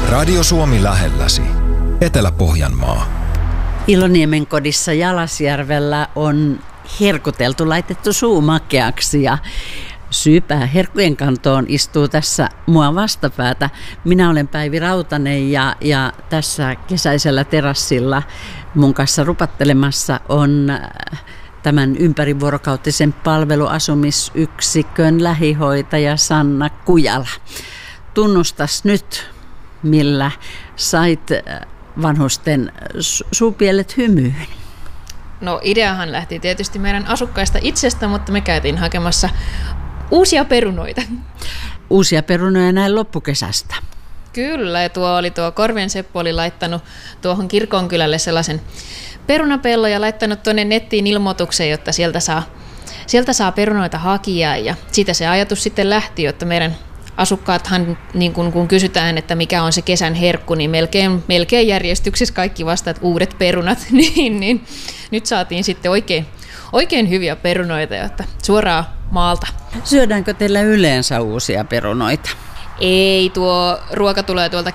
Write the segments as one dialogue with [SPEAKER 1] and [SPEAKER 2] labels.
[SPEAKER 1] Radio Suomi lähelläsi. Etelä-Pohjanmaa.
[SPEAKER 2] Iloniemen kodissa Jalasjärvellä on herkuteltu, laitettu suu makeaksi ja syypää herkkujen kantoon istuu tässä mua vastapäätä. Minä olen Päivi Rautanen ja tässä kesäisellä terassilla mun kanssa rupattelemassa on tämän ympärivuorokautisen palveluasumisyksikön lähihoitaja Sanna Kujala. Tunnustas nyt, millä sait vanhusten suupielet hymyyn.
[SPEAKER 3] No ideahan lähti tietysti meidän asukkaista itsestä, mutta me käytiin hakemassa uusia perunoita.
[SPEAKER 2] Uusia perunoja näin loppukesästä.
[SPEAKER 3] Kyllä, ja tuo Korven Seppo oli laittanut tuohon Kirkonkylälle sellaisen perunapellon ja laittanut tuonne nettiin ilmoituksen, jotta sieltä saa perunoita hakea. Ja siitä se ajatus sitten lähti, jotta meidän asukkaathan, niin kun kysytään, että mikä on se kesän herkku, niin melkein järjestyksessä kaikki vastaat uudet perunat. niin nyt saatiin sitten oikein hyviä perunoita, jotta suoraan maalta.
[SPEAKER 2] Syödäänkö teillä yleensä uusia perunoita?
[SPEAKER 3] Ei, tuo ruoka tulee tuolta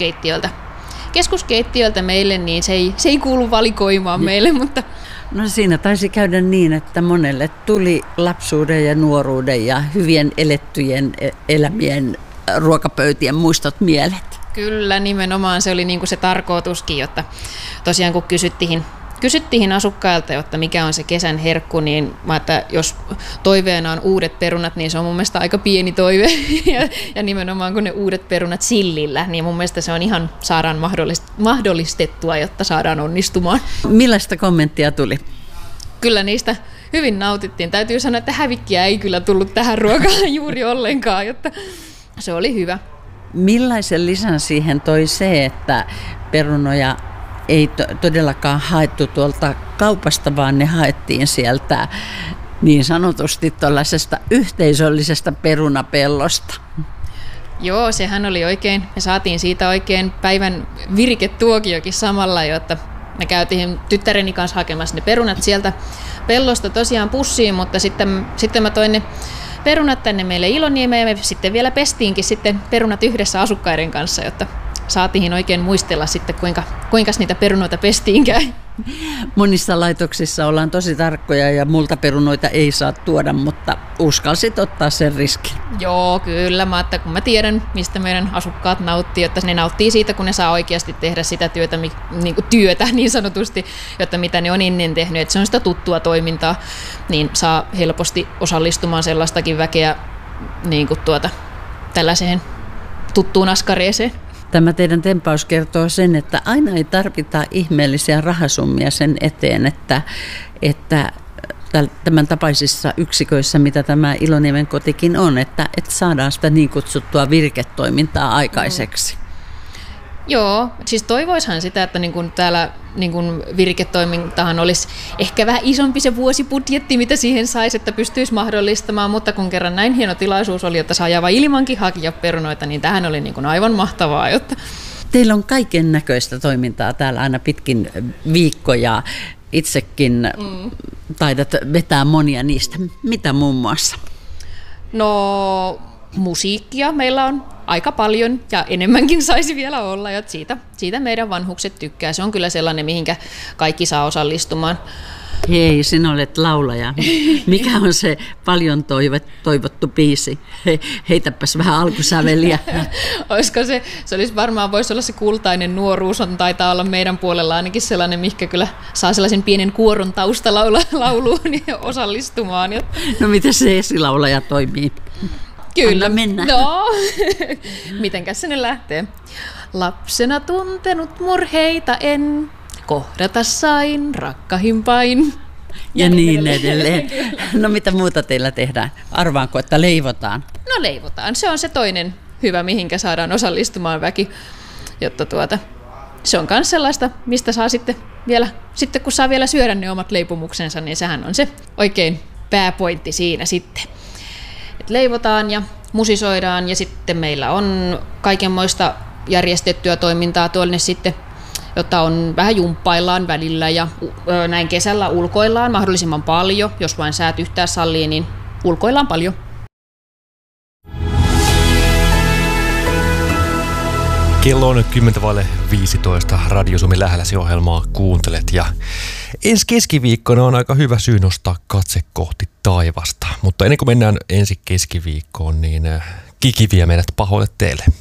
[SPEAKER 3] keskuskeittiöltä meille, niin se ei kuulu valikoimaan meille, mutta...
[SPEAKER 2] No siinä taisi käydä niin, että monelle tuli lapsuuden ja nuoruuden ja hyvien elettyjen elämien ruokapöytien muistot mielet.
[SPEAKER 3] Kyllä, nimenomaan se oli niin kuin se tarkoituskin, jotta tosiaan kun kysyttiin asukkailta, että mikä on se kesän herkku, niin että jos toiveena on uudet perunat, niin se on mun mielestä aika pieni toive. Ja nimenomaan kun ne uudet perunat sillillä, niin mun mielestä se on ihan saadaan mahdollistettua, jotta saadaan onnistumaan.
[SPEAKER 2] Millaista kommenttia tuli?
[SPEAKER 3] Kyllä niistä hyvin nautittiin. Täytyy sanoa, että hävikkiä ei kyllä tullut tähän ruokaan juuri ollenkaan, jotta se oli hyvä.
[SPEAKER 2] Millaisen lisän siihen toi se, että perunoja ei todellakaan haettu tuolta kaupasta, vaan ne haettiin sieltä niin sanotusti tuollaisesta yhteisöllisestä perunapellosta?
[SPEAKER 3] Joo, sehän oli oikein. Me saatiin siitä oikein päivän viriketuokiokin samalla, jotta me käytiin tyttäreni kanssa hakemassa ne perunat sieltä pellosta tosiaan pussiin, mutta sitten mä toin ne perunat tänne meille Iloniemeen ja me sitten vielä pestiinkin sitten perunat yhdessä asukkaiden kanssa, jotta saatiin oikein muistella sitten, kuinka niitä perunoita pestiinkään.
[SPEAKER 2] Monissa laitoksissa ollaan tosi tarkkoja ja multa perunoita ei saa tuoda, mutta uskalsit ottaa sen riskin.
[SPEAKER 3] Joo, kyllä. Kun mä tiedän, mistä meidän asukkaat nauttii, että ne nauttii siitä, kun ne saa oikeasti tehdä sitä työtä niin sanotusti, jotta mitä ne on ennen tehnyt. Että se on sitä tuttua toimintaa, niin saa helposti osallistumaan sellaistakin väkeä niin kuin tällaiseen tuttuun askareeseen.
[SPEAKER 2] Tämä teidän tempaus kertoo sen, että aina ei tarvita ihmeellisiä rahasummia sen eteen, että tämän tapaisissa yksiköissä, mitä tämä Iloniemen kotikin on, että saadaan sitä niin kutsuttua virketoimintaa aikaiseksi.
[SPEAKER 3] Joo, siis toivoishan sitä, että täällä virketoimintahan olisi ehkä vähän isompi se vuosibudjetti, mitä siihen saisi, että pystyisi mahdollistamaan, mutta kun kerran näin hieno tilaisuus oli, että saa aivan ilmankin hakea perunoita, niin tähän oli aivan mahtavaa. Jotta...
[SPEAKER 2] Teillä on kaiken näköistä toimintaa täällä aina pitkin viikkoja. Itsekin taidat vetää monia niistä. Mitä muun muassa?
[SPEAKER 3] No, musiikkia meillä on aika paljon ja enemmänkin saisi vielä olla, ja siitä meidän vanhukset tykkää. Se on kyllä sellainen, mihinkä kaikki saa osallistumaan.
[SPEAKER 2] Hei, sinä olet laulaja. Mikä on se paljon toivottu biisi? Heitäpäs vähän alkusäveliä.
[SPEAKER 3] Olisiko se olisi varmaan, voisi olla se Kultainen nuoruus, taitaa olla meidän puolella ainakin sellainen, mihinkä kyllä saa sellaisen pienen kuoron taustalauluun osallistumaan.
[SPEAKER 2] No miten se esilaulaja toimii?
[SPEAKER 3] Kyllä.
[SPEAKER 2] Anna mennä.
[SPEAKER 3] No, mitenkäs se nyt lähtee? Lapsena tuntenut murheita en, kohdata sain rakkahimpain.
[SPEAKER 2] Ja niin edelleen. No mitä muuta teillä tehdään? Arvaanko, että leivotaan?
[SPEAKER 3] No leivotaan. Se on se toinen hyvä, mihinkä saadaan osallistumaan väki. Jotta se on myös sellaista, mistä saa sitten kun saa vielä syödä ne omat leipomuksensa, niin sehän on se oikein pääpointti siinä sitten. Leivotaan ja musisoidaan ja sitten meillä on kaikenmoista järjestettyä toimintaa tuolle sitten, jotta on vähän jumppaillaan välillä ja näin kesällä ulkoillaan mahdollisimman paljon. Jos vain säät yhtään sallii, niin ulkoillaan paljon.
[SPEAKER 4] Kello on 10:15, Radio Suomi lähelläsi -ohjelmaa kuuntelet ja ensi keskiviikkona on aika hyvä syy nostaa katse kohti taivasta. Mutta ennen kuin mennään ensi keskiviikkoon, niin Kiki vie meidät pahoille teille.